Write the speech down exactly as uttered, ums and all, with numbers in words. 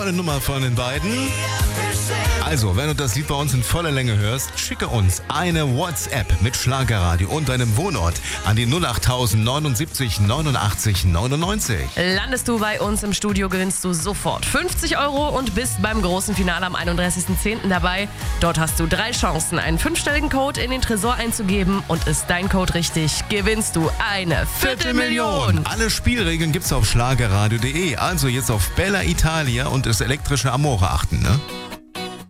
tolle Nummer von den beiden. Also, wenn du das Lied bei uns in voller Länge hörst, schicke uns eine WhatsApp mit Schlagerradio und deinem Wohnort an die null acht neunundsiebzig neunundachtzig neunundneunzig. Landest du bei uns im Studio, gewinnst du sofort fünfzig Euro und bist beim großen Finale am einunddreißigsten zehnten dabei. Dort hast du drei Chancen, einen fünfstelligen Code in den Tresor einzugeben, und ist dein Code richtig, gewinnst du eine Viertelmillion. Alle Spielregeln gibt's auf schlagerradio punkt de. Also jetzt auf Bella Italia und das elektrische Amore achten, ne?